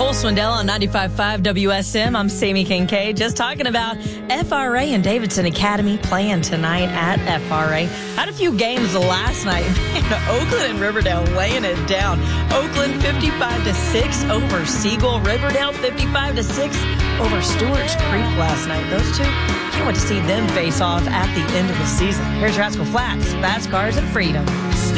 Nicole Swindell on 95.5 WSM. I'm Sammy Kincaid, just talking about FRA and Davidson Academy playing tonight at FRA. Had a few games last night. Oakland and Riverdale laying it down. Oakland 55-6 over Siegel. Riverdale 55-6 over Stewart's Creek last night. Those two, can't wait to see them face off at the end of the season. Here's your Rascal Flats, Fast Cars and Freedom.